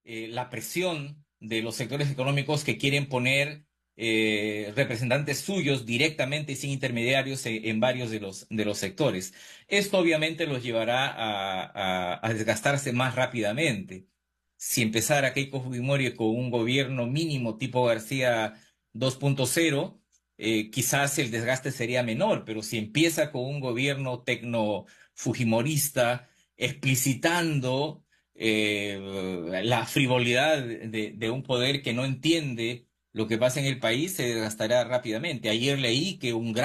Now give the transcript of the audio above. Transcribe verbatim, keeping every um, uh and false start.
eh, la presión de los sectores económicos que quieren poner eh, representantes suyos directamente y sin intermediarios en, en varios de los, de los sectores. Esto obviamente los llevará a, a- a desgastarse más rápidamente. Si empezara Keiko Fujimori con un gobierno mínimo tipo García dos punto cero, eh, quizás el desgaste sería menor, pero si empieza con un gobierno tecno fujimorista explicitando eh, la frivolidad de, de un poder que no entiende lo que pasa en el país, se desgastará rápidamente. Ayer leí que un gran